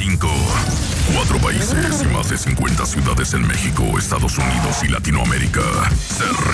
5. 4 países y más de 50 ciudades en México, Estados Unidos y Latinoamérica se